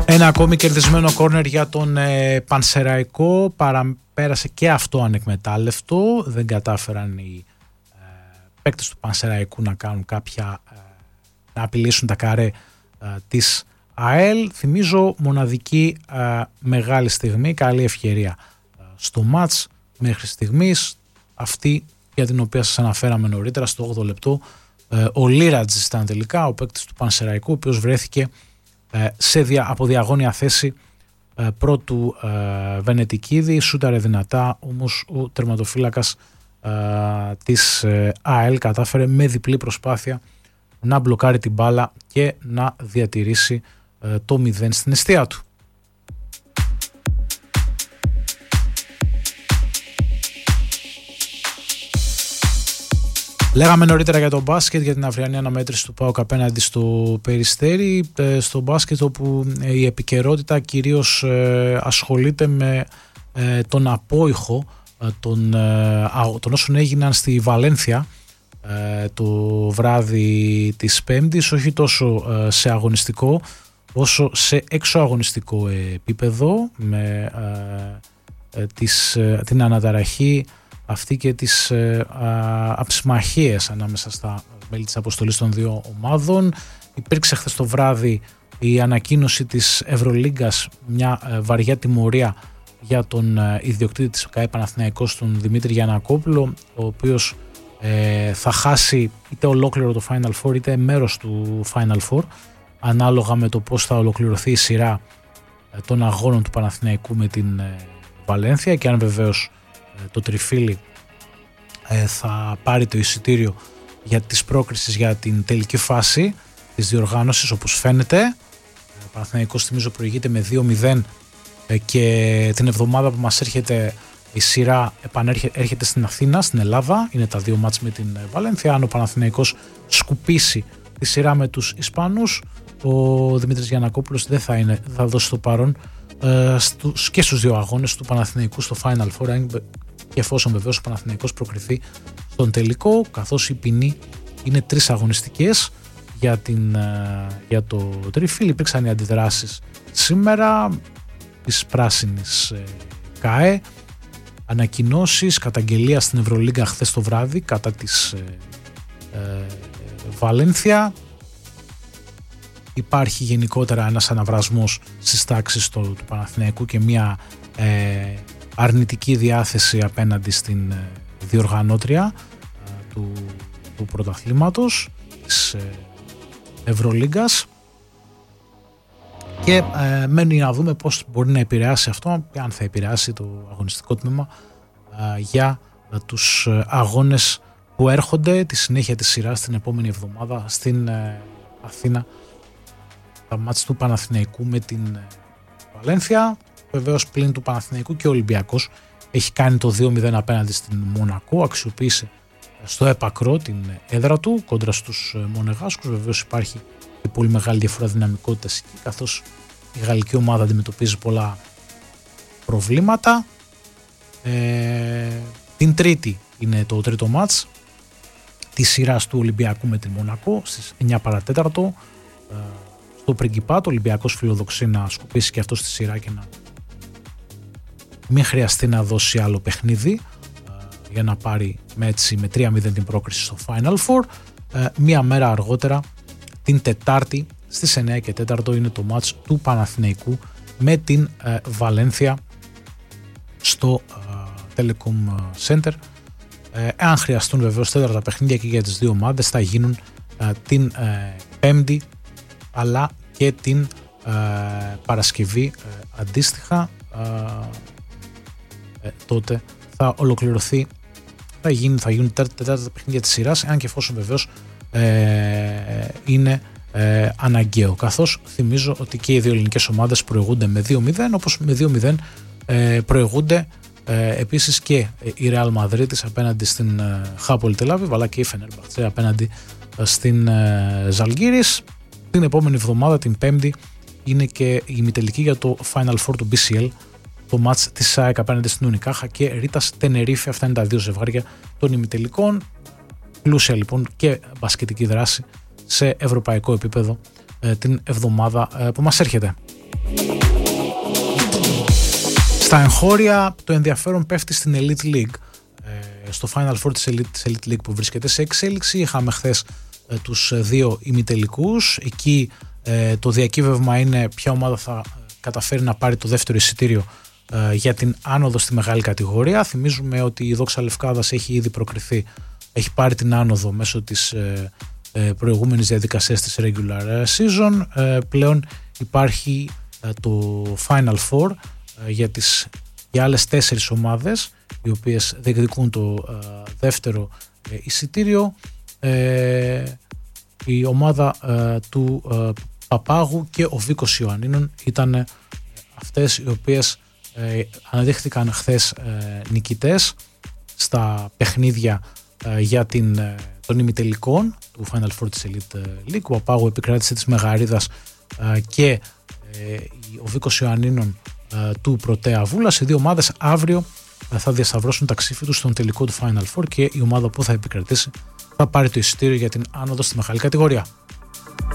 Ένα ακόμη κερδισμένο κόρνερ για τον Πανσεραϊκό, πέρασε και αυτό ανεκμετάλλευτο. Δεν κατάφεραν οι παίκτες του Πανσεραϊκού να κάνουν να απειλήσουν τα καρέ της ΑΕΛ. Θυμίζω μοναδική μεγάλη στιγμή, καλή ευκαιρία στο μάτς μέχρι στιγμής, αυτή για την οποία σας αναφέραμε νωρίτερα στο 8ο λεπτό. Ο Λίρατζης ήταν τελικά ο παίκτης του Πανσεραϊκού, ο οποίος βρέθηκε από διαγώνια θέση πρώτου Βενετικίδη, σούταρε δυνατά, όμως ο τερματοφύλακας της ΑΕΛ κατάφερε με διπλή προσπάθεια να μπλοκάρει την μπάλα και να διατηρήσει το 0 στην εστία του. Λέγαμε νωρίτερα για το μπάσκετ, για την αυριανή αναμέτρηση του ΠΑΟΚ απέναντι στο Περιστέρι. Στο μπάσκετ, όπου η επικαιρότητα κυρίως ασχολείται με τον απόϊχο των όσων έγιναν στη Βαλένθια το βράδυ της Πέμπτης, όχι τόσο σε αγωνιστικό όσο σε εξωαγωνιστικό επίπεδο, με την αναταραχή αυτή και τις αψημαχίες ανάμεσα στα μέλη της αποστολής των δύο ομάδων. Υπήρξε χθες το βράδυ η ανακοίνωση της Ευρωλίγκας, μια βαριά τιμωρία για τον ιδιοκτήτη της ΚΑΕ Παναθηναϊκός, τον Δημήτρη Γιαννακόπουλο, ο οποίος θα χάσει είτε ολόκληρο το Final Four είτε μέρος του Final Four, ανάλογα με το πώς θα ολοκληρωθεί η σειρά των αγώνων του Παναθηναϊκού με την Βαλένθια, και αν βεβαίως το τριφύλι θα πάρει το εισιτήριο για τις πρόκρισεις για την τελική φάση της διοργάνωσης, όπως φαίνεται. Ο Παναθηναϊκός, θυμίζω, προηγείται με 2-0 και την εβδομάδα που μας έρχεται η σειρά έρχεται στην Αθήνα, στην Ελλάδα. Είναι τα δύο μάτς με την Βαλένθια. Αν ο Παναθηναϊκός σκουπίσει τη σειρά με τους Ισπανούς, ο Δημήτρης Γιαννακόπουλος δεν θα δώσει το παρόν και στους δύο αγώνες του Παναθηναϊκού στο Final Four, και εφόσον βεβαίως ο Παναθηναϊκός προκριθεί στον τελικό, καθώς η ποινή είναι 3 αγωνιστικές για το τριφύλι. Υπήρξαν οι αντιδράσεις σήμερα της πράσινης ΚΑΕ, ανακοινώσεις, καταγγελία στην Ευρωλίγκα χθες το βράδυ κατά της Βαλένθια. Υπάρχει γενικότερα ένας αναβρασμός στις τάξεις του Παναθηναϊκού και μια αρνητική διάθεση απέναντι στην διοργανώτρια του πρωταθλήματος της Ευρωλίγκας, και μένει να δούμε πώς μπορεί να επηρεάσει αυτό, αν θα επηρεάσει το αγωνιστικό τμήμα για τους αγώνες που έρχονται, τη συνέχεια της σειράς την επόμενη εβδομάδα στην Αθήνα, τα μάτς του Παναθηναϊκού με την Βαλένθια. Βεβαίως, πλην του Παναθηναϊκού και ο Ολυμπιακός έχει κάνει το 2-0 απέναντι στην Μονακό, αξιοποίησε στο έπακρο την έδρα του κόντρα στους Μονεγάσκους. Βεβαίως υπάρχει και πολύ μεγάλη διαφορά δυναμικότητας εκεί, καθώς η γαλλική ομάδα αντιμετωπίζει πολλά προβλήματα. Την Τρίτη είναι το τρίτο μάτς της σειράς του Ολυμπιακού με την Μονακό στις 9 παρατέταρτο στο Πριγκιπάτο. Ο Ολυμπιακός φιλοδοξεί να σκουπίσει και αυτό στη σειρά και να μην χρειαστεί να δώσει άλλο παιχνίδι για να πάρει με 3-0 την πρόκριση στο Final Four. Μία μέρα αργότερα, την Τετάρτη στις 9 και 4 είναι το μάτς του Παναθηναϊκού με την Βαλένθια στο Telecom Center. Εάν χρειαστούν βεβαίως τέταρτα παιχνίδια και για τις δύο ομάδες, θα γίνουν την Πέμπτη αλλά και την Παρασκευή αντίστοιχα. Τότε θα ολοκληρωθεί, θα γίνουν τέταρτα παιχνίδια της σειράς, εάν και εφόσον βεβαίως είναι αναγκαίο. Καθώς θυμίζω ότι και οι δύο ελληνικές ομάδες προηγούνται με 2-0, όπως με 2-0 προηγούνται επίσης και η Real Madrid απέναντι στην Χάπολη Τελάβιβ, αλλά και η Φενέρμπαχτσε απέναντι στην Ζαλγκίρις. Την επόμενη εβδομάδα, την Πέμπτη, είναι και η ημιτελική για το Final Four του BCL, το μάτς της ΣΑΕΚ απέναντι στην Ουνικάχα και Ρίτας Τενερίφε. Αυτά είναι τα δύο ζευγάρια των ημιτελικών. Πλούσια λοιπόν και μπασκετική δράση σε ευρωπαϊκό επίπεδο την εβδομάδα που μας έρχεται. Στα εγχώρια το ενδιαφέρον πέφτει στην Elite League. Στο Final Four της Elite League που βρίσκεται σε εξέλιξη. Είχαμε χθες τους δύο ημιτελικούς. Εκεί το διακύβευμα είναι ποια ομάδα θα καταφέρει να πάρει το δεύτερο εισιτήριο για την άνοδο στη μεγάλη κατηγορία. Θυμίζουμε ότι η Δόξα Λευκάδας έχει ήδη προκριθεί, έχει πάρει την άνοδο μέσω της προηγούμενης διαδικασίας της regular season. Πλέον υπάρχει το Final Four για άλλες 4 ομάδες οι οποίες διεκδικούν το δεύτερο εισιτήριο. Η ομάδα του Παπάγου και ο Βίκος Ιωαννίνων ήταν αυτές οι οποίες αναδείχθηκαν χθες νικητές στα παιχνίδια για των ημιτελικών του Final Four της Elite League. Ο Παπάγου επικράτησε της Μεγαρίδας και ο Βίκος Ιωαννίνων του Πρωτέα Βούλας. Οι δύο ομάδες αύριο θα διασταυρώσουν τα ξύφη τους στον τελικό του Final Four και η ομάδα που θα επικρατήσει θα πάρει το εισιτήριο για την άνοδο στη μεγάλη κατηγορία.